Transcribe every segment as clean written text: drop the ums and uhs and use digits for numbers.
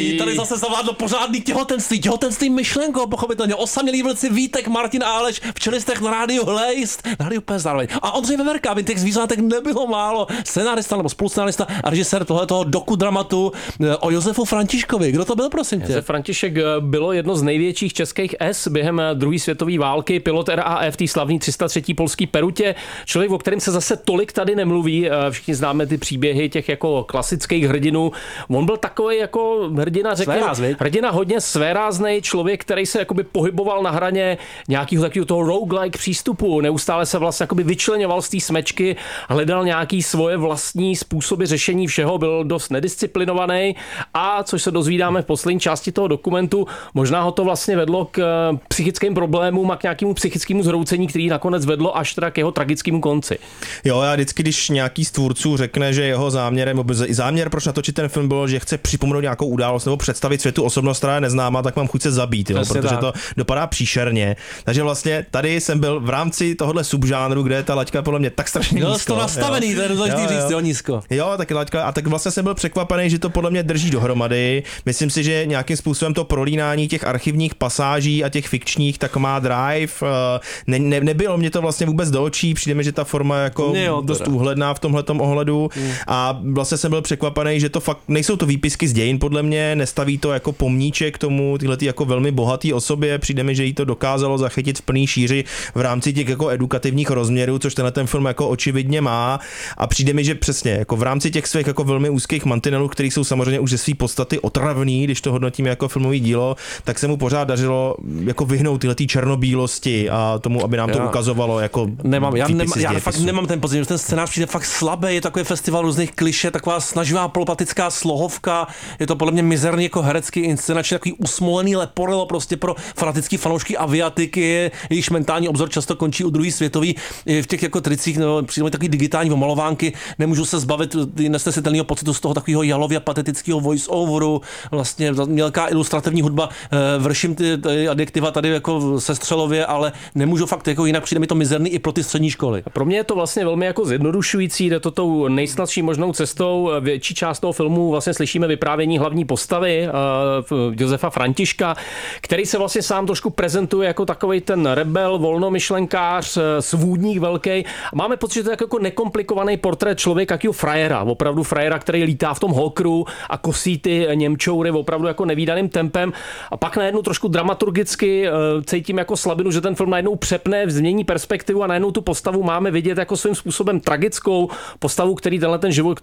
Tady zase zavládlo pořádný těhotenství myšlenkou, pochopitelně osamělý vlci Vítek, Martin Áleš, v čelistech na rádiu Hlejst, na rádiu P zároveň. A Ondřej Veverka, aby těch zvířátek nebylo málo, scenárista nebo spoluscenárista a režisér tohletoho dokudramatu o Josefu Františkovi. Kdo to byl, prosím tě? Josef František bylo jedno z největších českých S během druhé světové války, pilot RAF té slavný 303. polský Perutě, člověk, o kterém se zase tolik tady nemluví. Všichni známe ty příběhy těch jako klasických hrdinů. On byl takový jako hrdina hodně svéráznej člověk, který se jakoby pohyboval na hraně nějakého takového toho roguelike přístupu. Neustále se vlastně jakoby vyčleňoval z té smečky, hledal nějaký svoje vlastní způsoby řešení všeho, byl dost nedisciplinovaný a což se dozvídáme v poslední části toho dokumentu, možná ho to vlastně vedlo k psychickým problémům a k nějakému psychickému zhroucení, který nakonec vedlo až teda k jeho tragickému konci. Jo, já vždycky, když nějaký z tvůrců řekne, že jeho záměr, proč natočit ten film bylo, že chce připomenout nějakou událost nebo představit světu osobnost, která je neznámá, tak mám chuť se zabít, jo, protože to dopadá příšerně. Takže vlastně tady jsem byl v rámci tohohle subžánru, kde je ta laťka podle mě tak strašně nízko. To nastavený, to je důležitý říct, jo, nízko. Jo, tak laťka, a tak vlastně jsem byl překvapený, že to podle mě drží dohromady. Myslím si, že nějakým způsobem to prolínání těch archivních pasáží a těch fikčních tak má drive. Nebylo mě to vlastně vůbec do očí, přijde mi, že ta forma je jako dost úhledná v tomhletom ohledu a vlastně jsem byl překvapený, že to fakt nejsou to výpisky z dějin, podle mě nestaví to jako pomníček tomu tyhletý jako velmi bohatý osobě, přijde mi, že jí to dokázalo zachytit v plný šíři v rámci těch jako edukativních rozměrů, což tenhle ten film jako očividně má a přijde mi, že přesně jako v rámci těch svých jako velmi úzkých mantinelů, které jsou samozřejmě už ze své podstaty otravný, když to hodnotíme jako filmový dílo, tak se mu pořád dařilo jako vyhnout tyhletý černobílosti a tomu, aby nám to ukazovalo jako já fakt nemám ten pocit, že ten scénář přijde fakt slabý, je takový festival různých klišé, taková snaživá polopatická slohovka, je to podle mě mizerný jako herecký inscenačně, takový usmolený leporelo prostě pro fanatický fanoušky aviatiky, jejichž mentální obzor často končí u druhé světové. V těch jako tricích nebo přijde takový digitální omalovánky, nemůžu se zbavit nesnesitelného pocitu z toho takového jalově patetického voice-overu, vlastně mělká ilustrativní hudba, vrším ty adjektiva tady jako sestřelově, ale nemůžu fakt jako jinak, přijde mi to mizerný i pro ty střední školy. Pro mě je to vlastně velmi jako zjednodušující, jde to tou nejsnadší možnou cestou. Větší část toho filmu vlastně slyšíme vyprávění hlavní postavy Josefa Františka, který se vlastně sám trošku prezentuje jako takovej ten rebel, volnomyšlenkář, svůdník velký. Máme pocit, že to je jako nekomplikovaný portrét člověka, jakýho frajera, opravdu frajera, který lítá v tom hokru a kosí ty němčoury opravdu jako nevídaným tempem. A pak najednou trošku dramaturgicky cítím jako slabinu, že ten film najednou přepne, změní perspektivu a najednou tu postavu máme vidět jako svým způsobem tragickou postavu, který tenhle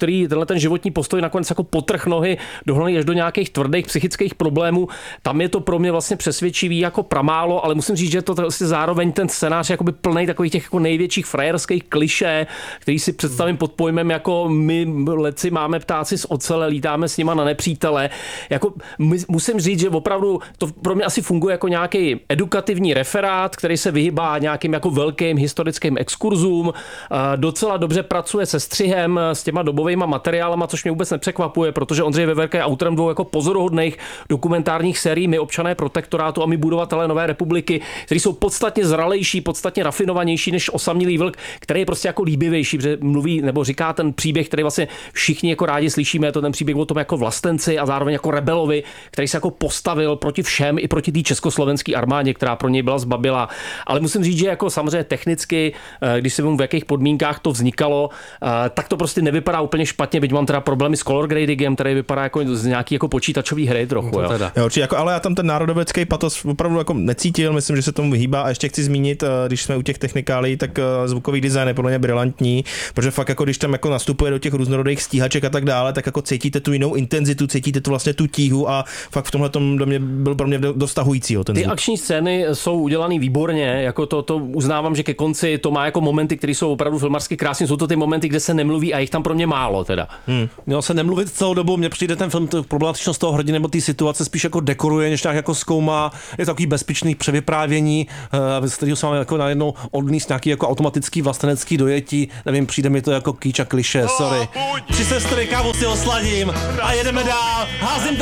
ten životní postoj nakonec jako potrh nohy dohnaný až do nějakých tvrdých psychických problémů. Tam je to pro mě vlastně přesvědčivý jako pramálo, ale musím říct, že to vlastně zároveň ten scénář jakoby plnej takových těch jako největších frajerských klišé, který si představím pod pojmem jako my leci máme ptáci z ocele, lítáme s nima na nepřítele. Jako musím říct, že opravdu to pro mě asi funguje jako nějaký edukativní referát, který se vyhýbá nějakým jako velkým historickým exkurzům, docela dobře pracuje se střihem, s těma dobovými materiálama, což mě vůbec nepřekvapuje, protože Ondřej Veverka je autorem dvou jako pozoruhodných dokumentárních sérií My občané protektorátu a My budovatelé nové republiky, který jsou podstatně zralejší, podstatně rafinovanější než Osamělý vlk, který je prostě jako líbivější, protože mluví nebo říká ten příběh, který vlastně všichni jako rádi slyšíme, je to ten příběh o tom jako vlastenci a zároveň jako rebelovi, který se jako postavil proti všem i proti té československé armádě, která pro něj byla zbabělá. Ale musím říct, že jako samozřejmě technicky, když si vím, v jakých podmínkách to vznikalo, tak to prostě nevypadá úplně špatně, byť mám teda problémy s color gradingem, který vypadá jako z nějaký jako počítačový hry trochu. Jo. Jo, určitě, jako, ale já tam ten národovecký patos opravdu jako necítil, myslím, že se tomu vyhýbá a ještě chci zmínit, když jsme u těch technikálí, tak zvukový design je podle mě brilantní, protože fakt jako když tam jako nastupuje do těch různorodých stíhaček a tak dále, tak jako cítíte tu jinou intenzitu, cítíte tu vlastně tu tíhu a fakt v tomhle tom do mě byl pro mě dostahující. Ten ty zvuk. akční scény jsou udělaný výborně, jako to uznávám, že ke konci to má jako momenty, které jsou opravdu filmarsky krásné, jsou to ty momenty, kde se nemluví a jich tam pro mě málo teda. Jo, se nemluvit celou dobu, mně přijde ten film, problematičnost toho hrdiny nebo té situace spíš jako dekoruje, než nějak jako zkoumá, je takový bezpečný převyprávění, z kterého se máme jako najednou odníst nějaký jako automatický vlastenecký dojetí, nevím, přijde mi to jako kýč a klišé, sorry. 3 sestry, kávu si osladím a jedeme dál, házím